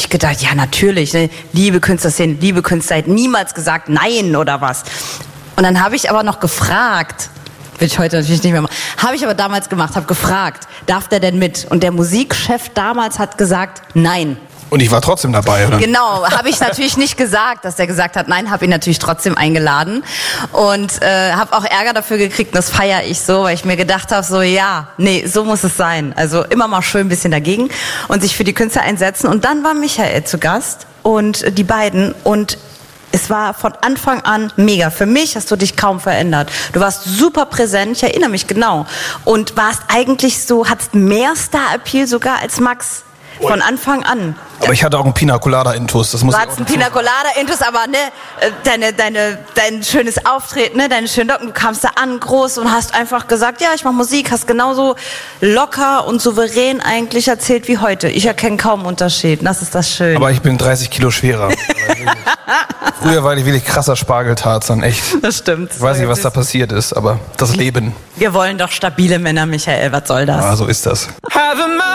ich gedacht, ja natürlich, ne? Liebe Künstlerszene, liebe Künstler, hätte niemals gesagt nein oder was. Und dann habe ich aber noch gefragt, will ich heute natürlich nicht mehr machen, habe ich aber damals gemacht, habe gefragt, darf der denn mit? Und der Musikchef damals hat gesagt, nein. Und ich war trotzdem dabei, oder? Genau, habe ich natürlich nicht gesagt, dass der gesagt hat, nein, habe ihn natürlich trotzdem eingeladen und habe auch Ärger dafür gekriegt, und das feiere ich so, weil ich mir gedacht habe, so ja, nee, so muss es sein. Also immer mal schön ein bisschen dagegen und sich für die Künstler einsetzen. Und dann war Michael zu Gast und die beiden und es war von Anfang an mega. Für mich hast du dich kaum verändert. Du warst super präsent, ich erinnere mich genau. Und warst eigentlich so, hattest mehr Star-Appeal sogar als Max. Von Anfang an. Aber ich hatte auch einen Pina Colada Intus. Das muss du hattest einen Pina Colada Intus, aber ne, dein schönes Auftreten, ne, deine schönen Locken, du kamst da an, groß und hast einfach gesagt, ja, ich mache Musik, hast genauso locker und souverän eigentlich erzählt wie heute. Ich erkenne kaum Unterschied, das ist das Schöne. Aber ich bin 30 Kilo schwerer. Früher war ich wirklich krasser Spargeltarzan, echt. Das stimmt. Ich weiß nicht, was da passiert ist, aber das Leben. Wir wollen doch stabile Männer, Michael, was soll das? Ja, so ist das.